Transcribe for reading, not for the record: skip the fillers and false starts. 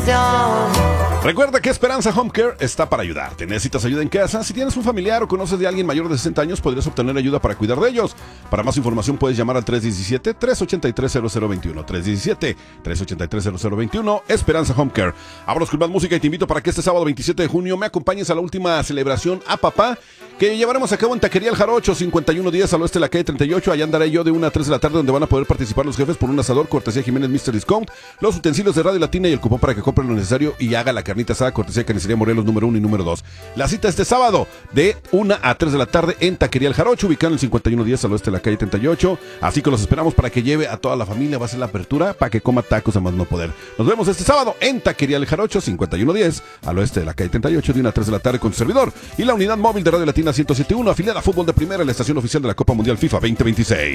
Recuerda que Esperanza Home Care está para ayudarte. ¿Necesitas ayuda en casa? Si tienes un familiar o conoces de alguien mayor de 60 años, podrías obtener ayuda para cuidar de ellos. Para más información puedes llamar al 317-383-0021. 317-383-0021. Esperanza Home Care. Vámonos con más música y te invito para que este sábado 27 de junio me acompañes a la última celebración a papá que llevaremos a cabo en Taquería El Jarocho, 5110 al oeste de la calle 38. Allá andaré yo de 1 a 3 de la tarde, donde van a poder participar los jefes por un asador, cortesía Jiménez Mr. Discount, los utensilios de Radio Latina y el cupón para que compren lo necesario y haga la carnita asada, cortesía Carnicería Morelos número 1 y número 2. La cita este sábado de 1 a 3 de la tarde en Taquería El Jarocho, ubicado en el 5110 al oeste de la calle 38. Así que los esperamos para que lleve a toda la familia. Va a ser la apertura para que coma tacos a más no poder. Nos vemos este sábado en Taquería El Jarocho, 5110 al oeste de la calle 38, de 1 a 3 de la tarde con su servidor y la unidad móvil de Radio Latina 107.1, afiliada a Fútbol de Primera, la estación oficial de la Copa Mundial FIFA 2026.